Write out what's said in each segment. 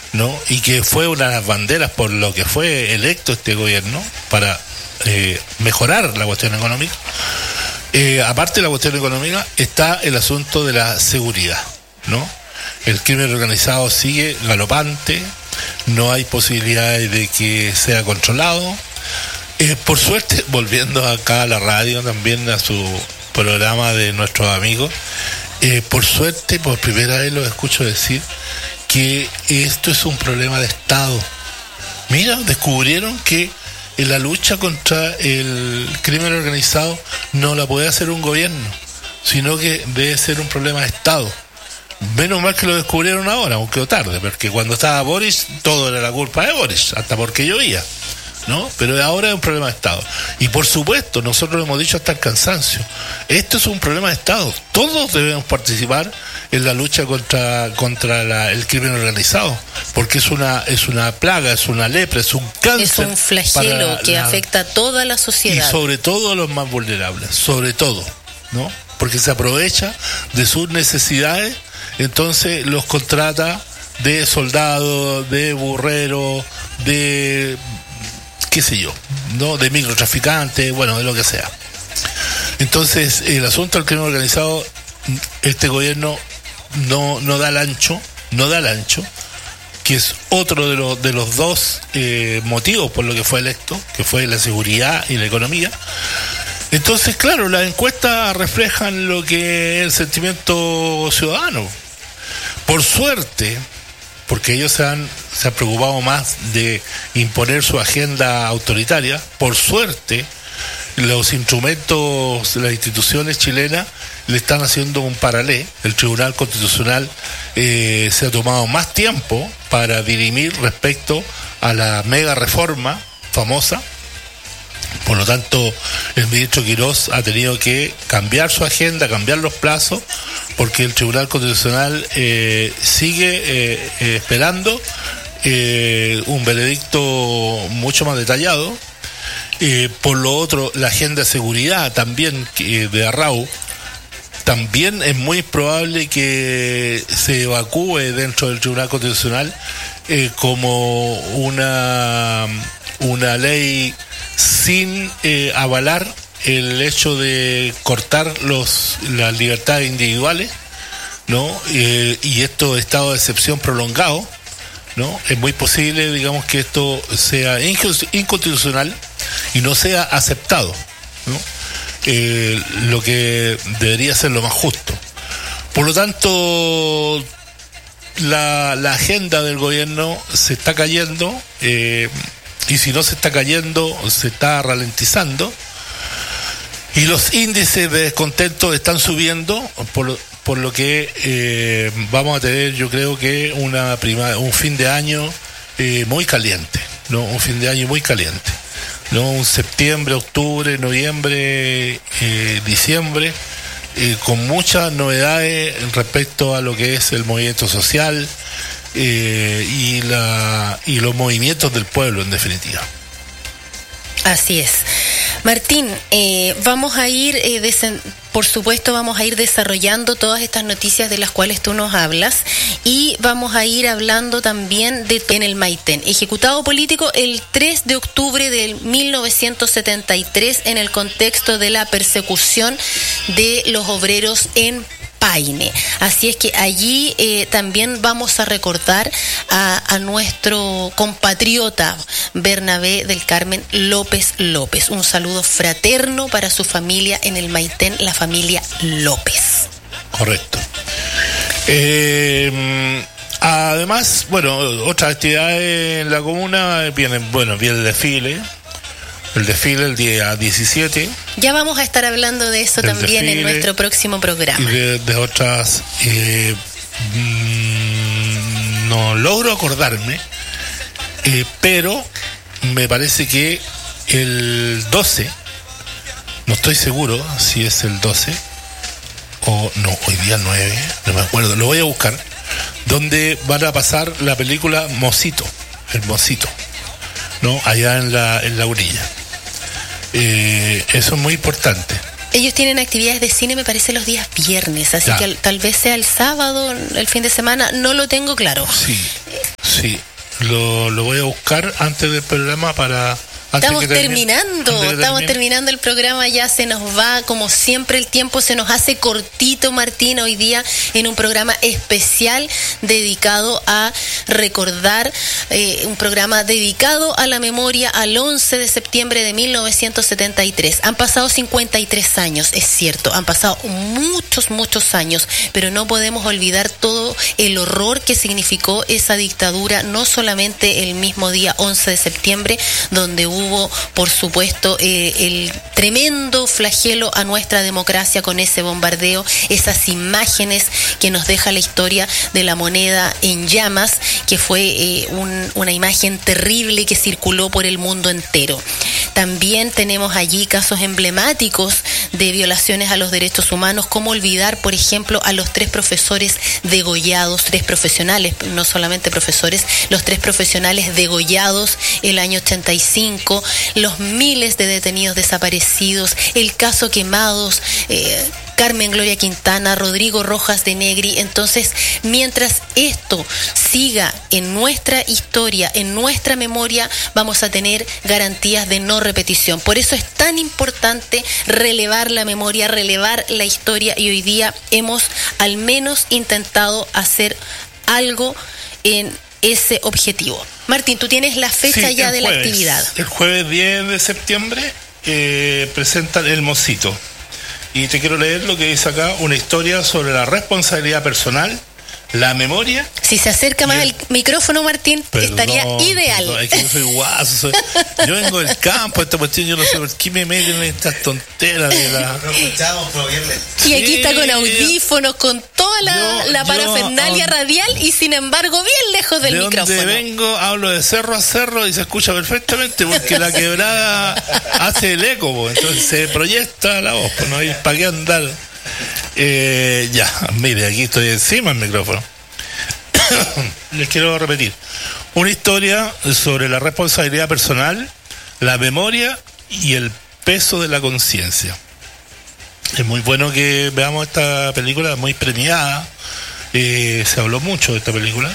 ¿no? Y que fue una de las banderas por lo que fue electo este gobierno para mejorar la cuestión económica. Aparte de la cuestión económica está el asunto de la seguridad, ¿no? El crimen organizado sigue galopante, no hay posibilidades de que sea controlado. Por suerte, volviendo acá a la radio, también a su programa de nuestros amigos, por suerte, por primera vez lo escucho decir que esto es un problema de Estado. Mira, descubrieron que en la lucha contra el crimen organizado no la puede hacer un gobierno, sino que debe ser un problema de Estado. Menos mal que lo descubrieron ahora, aunque tarde, porque cuando estaba Boris, todo era la culpa de Boris, hasta porque llovía, ¿no? Pero ahora es un problema de Estado. Y por supuesto, nosotros lo hemos dicho hasta el cansancio, esto es un problema de Estado. Todos debemos participar en la lucha contra el crimen organizado, porque es una plaga, es una lepra, es un cáncer. Es un flagelo que afecta a toda la sociedad. Y sobre todo a los más vulnerables, sobre todo, ¿no? Porque se aprovecha de sus necesidades, entonces los contrata de soldados, de burreros, de qué sé yo, ¿no? De microtraficantes, bueno, de lo que sea. Entonces, el asunto del crimen organizado, este gobierno no da el ancho, que es otro de los dos motivos por lo que fue electo, que fue la seguridad y la economía. Entonces, claro, las encuestas reflejan lo que es el sentimiento ciudadano. Por suerte, porque ellos se han preocupado más de imponer su agenda autoritaria, por suerte, los instrumentos, las instituciones chilenas le están haciendo un paralelo. El Tribunal Constitucional se ha tomado más tiempo para dirimir respecto a la mega reforma famosa. Por lo tanto, el ministro Quirós ha tenido que cambiar su agenda, cambiar los plazos, porque el Tribunal Constitucional sigue esperando un veredicto mucho más detallado. Por lo otro, la agenda de seguridad también de Arrau, también es muy probable que se evacúe dentro del Tribunal Constitucional como una ley sin avalar el hecho de cortar las libertades individuales, ¿no? Y estos estados de excepción prolongados, ¿no? Es muy posible, digamos, que esto sea inconstitucional y no sea aceptado, ¿no? Lo que debería ser lo más justo. Por lo tanto, la agenda del gobierno se está cayendo, y si no se está cayendo, se está ralentizando, y los índices de descontento están subiendo, por lo que vamos a tener, yo creo que un fin de año muy caliente, ¿no? Un fin de año muy caliente, ¿no? Un septiembre, octubre, noviembre, diciembre, con muchas novedades respecto a lo que es el movimiento social y los movimientos del pueblo, en definitiva. Así es. Martín, vamos a ir, por supuesto, vamos a ir desarrollando todas estas noticias de las cuales tú nos hablas, y vamos a ir hablando también en el Maitén, ejecutado político el 3 de octubre de 1973 en el contexto de la persecución de los obreros en Paine. Así es que allí también vamos a recordar a nuestro compatriota Bernabé del Carmen López López. Un saludo fraterno para su familia en el Maitén, la familia López. Correcto. Además, bueno, otras actividades en la comuna viene el desfile. El desfile el día 17. Ya vamos a estar hablando de eso también desfile, en nuestro próximo programa. Y de otras, no logro acordarme, pero me parece que el 12, no estoy seguro si es el 12, o no, hoy día 9, no me acuerdo, lo voy a buscar, donde van a pasar la película Mocito, el Mocito, ¿no? Allá en la orilla. Eso es muy importante. Ellos tienen actividades de cine, me parece, los días viernes, así que tal vez sea el sábado, el fin de semana, no lo tengo claro. Sí, lo voy a buscar antes del programa para... Estamos terminando el programa, ya se nos va, como siempre el tiempo se nos hace cortito, Martín, hoy día en un programa especial dedicado a recordar, un programa dedicado a la memoria al 11 de septiembre de 1973. Han pasado 53 años, es cierto, han pasado muchos años, pero no podemos olvidar todo el horror que significó esa dictadura, no solamente el mismo día 11 de septiembre, donde hubo, por supuesto, el tremendo flagelo a nuestra democracia con ese bombardeo, esas imágenes que nos deja la historia de la moneda en llamas, que fue una imagen terrible que circuló por el mundo entero. También tenemos allí casos emblemáticos de violaciones a los derechos humanos. ¿Cómo olvidar, por ejemplo, a los 3 profesores degollados, 3 profesionales, no solamente profesores, los 3 profesionales degollados el año 85, los miles de detenidos desaparecidos, el caso Quemados, Carmen Gloria Quintana, Rodrigo Rojas de Negri? Entonces, mientras esto siga en nuestra historia, en nuestra memoria, vamos a tener garantías de no repetición. Por eso es tan importante relevar la memoria, relevar la historia, y hoy día hemos al menos intentado hacer algo en ese objetivo. Martín, tú tienes la fecha ya de la actividad. El jueves 10 de septiembre presentan El Mocito. Y te quiero leer lo que dice acá, una historia sobre la responsabilidad personal, la memoria. Si se acerca más el micrófono, Martín, estaría ideal. Perdón, es que yo soy guaso, yo vengo del campo, esta cuestión, yo no sé por qué me meten en estas tonteras de la... Y aquí está con audífonos, con toda la parafernalia radial, y sin embargo bien lejos del micrófono. De donde vengo, hablo de cerro a cerro y se escucha perfectamente, porque la quebrada hace el eco, entonces se proyecta la voz, no hay para qué andar. Ya, mire, aquí estoy encima del micrófono. Les quiero repetir. Una historia sobre la responsabilidad personal, la memoria y el peso de la conciencia. Es muy bueno que veamos esta película, muy premiada. Se habló mucho de esta película.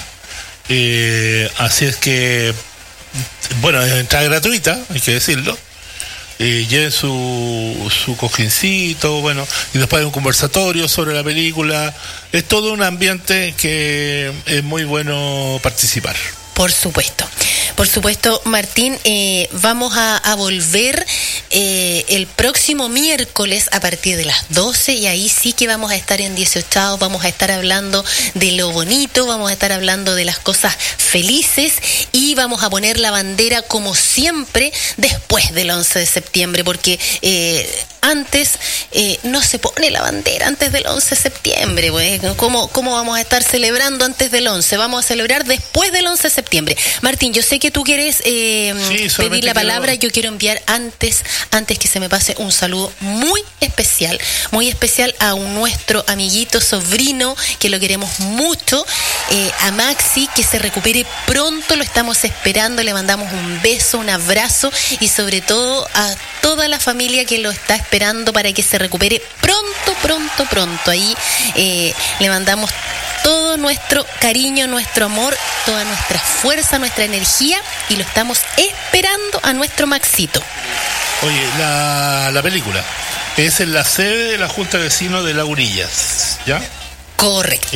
Así es que, bueno, es entrada gratuita, hay que decirlo. Lleven su cojincito, bueno, y después hay un conversatorio sobre la película. Es todo un ambiente que es muy bueno participar. Por supuesto, Martín, vamos a volver el próximo miércoles a partir de las 12, y ahí sí que vamos a estar en 18, vamos a estar hablando de lo bonito, vamos a estar hablando de las cosas felices, y vamos a poner la bandera como siempre después del 11 de septiembre, porque antes no se pone la bandera antes del 11 de septiembre, pues. ¿Cómo vamos a estar celebrando antes del 11? Vamos a celebrar después del 11 de septiembre. Martín, yo sé que tú quieres pedir la palabra. Yo quiero enviar antes que se me pase un saludo muy especial a nuestro amiguito sobrino, que lo queremos mucho, a Maxi, que se recupere pronto, lo estamos esperando, le mandamos un beso, un abrazo, y sobre todo a toda la familia que lo está esperando para que se recupere pronto. Ahí le mandamos todo nuestro cariño, nuestro amor, toda nuestra fuerza, nuestra energía, y lo estamos esperando a nuestro Maxito. Oye, la película es en la sede de la Junta de Vecinos de Lagunillas, ¿ya? Correcto.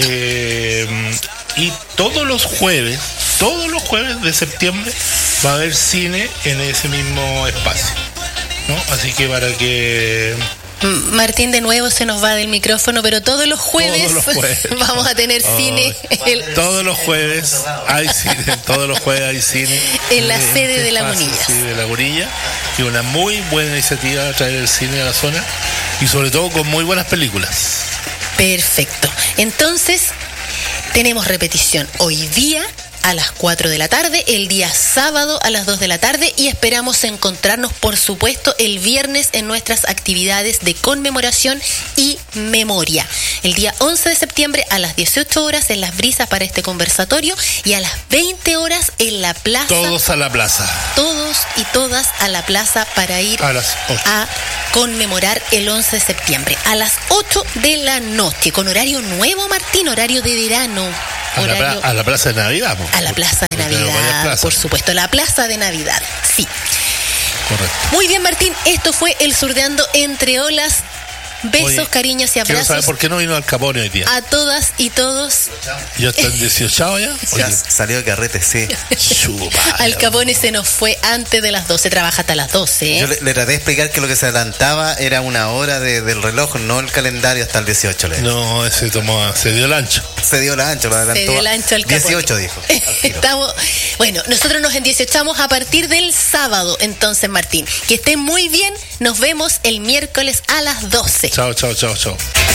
Y todos los jueves de septiembre va a haber cine en ese mismo espacio, ¿no? Así que para que... Martín, de nuevo se nos va del micrófono, pero todos los jueves vamos a tener cine. Todos los jueves hay cine. En la sede de Lagunillas. Sí, de Lagunillas, que es una muy buena iniciativa traer el cine a la zona, y sobre todo con muy buenas películas. Perfecto. Entonces, tenemos repetición hoy día a las 4 de la tarde, el día sábado a las 2 de la tarde, y esperamos encontrarnos, por supuesto, el viernes en nuestras actividades de conmemoración y memoria. El día 11 de septiembre a las 18 horas en Las Brisas para este conversatorio, y a las 20 horas en la plaza. Todos a la plaza. Todos y todas a la plaza para ir a conmemorar el 11 de septiembre. A las 8 de la noche, con horario nuevo, Martín, horario de verano. A la Plaza de Navidad. A la Plaza de Navidad, por supuesto, la Plaza de Navidad, sí. Correcto. Muy bien, Martín, esto fue el Surdeando Entre Olas. Besos, cariños y abrazos. Quiero saber por qué no vino Al Capone hoy día. A todas y todos. ¿Ya está en 18 ya? Ya salió de carrete, sí. Al Capone se nos fue antes de las 12, trabaja hasta las 12. Yo le traté de explicar que lo que se adelantaba era una hora del reloj, no el calendario hasta el 18. No, ese se dio el ancho. Se dio el ancho, lo adelantó. Se dio el ancho al Capone. 18 dijo. Bueno, nosotros nos endieciochamos a partir del sábado, entonces, Martín. Que estén muy bien, nos vemos el miércoles a las 12. Chao, chao, chao, chao.